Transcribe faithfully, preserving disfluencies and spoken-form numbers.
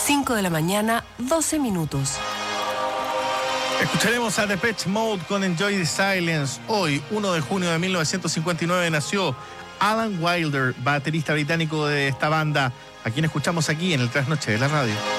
cinco de la mañana, doce minutos. Escucharemos a Depeche Mode con Enjoy the Silence. Hoy, primero de junio de mil novecientos cincuenta y nueve, nació Alan Wilder, baterista británico de esta banda, a quien escuchamos aquí en el Trasnoche de la Radio.